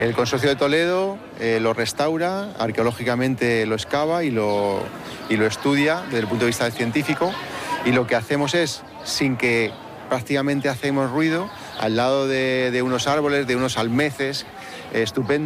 El Consorcio de Toledo lo restaura, arqueológicamente lo excava y lo estudia desde el punto de vista científico, y lo que hacemos es, sin que prácticamente hacemos ruido, al lado de unos árboles, de unos almeces estupendos,